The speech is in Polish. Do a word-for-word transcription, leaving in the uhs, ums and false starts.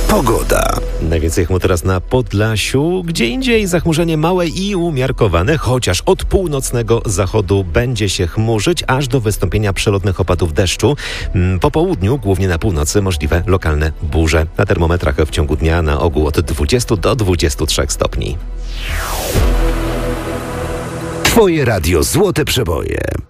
Pogoda. Najwięcej chmur teraz na Podlasiu, gdzie indziej zachmurzenie małe i umiarkowane, chociaż od północnego zachodu będzie się chmurzyć aż do wystąpienia przelotnych opadów deszczu. Po południu, głównie na północy, możliwe lokalne burze. Na termometrach w ciągu dnia na ogół od dwudziestu do dwudziestu trzech stopni. Twoje radio Złote Przeboje.